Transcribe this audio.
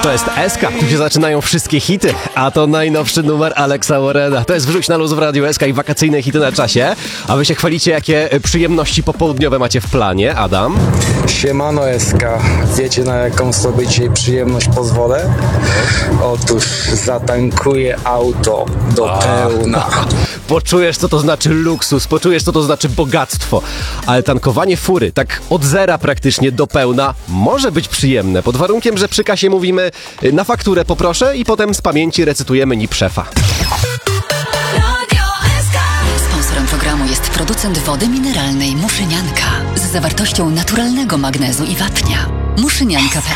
To jest SK, tu się zaczynają wszystkie hity, a to najnowszy numer Alexa Warrena. To jest Wrzuć na luz w Radiu SK i wakacyjne hity na czasie. A wy się chwalicie, jakie przyjemności popołudniowe macie w planie, Adam? Siemano SK, wiecie na jaką sobie dzisiaj przyjemność pozwolę? Otóż zatankuję auto do pełna. Poczujesz, co to znaczy luksus, poczujesz, co to znaczy bogactwo. Ale tankowanie fury, tak od zera praktycznie do pełna, może być przyjemne, pod warunkiem, że przy kasie mówimy na fakturę poproszę i potem z pamięci recytujemy NIP szefa. Sponsorem programu jest producent wody mineralnej Muszynianka z zawartością naturalnego magnezu i wapnia. Muszynianka.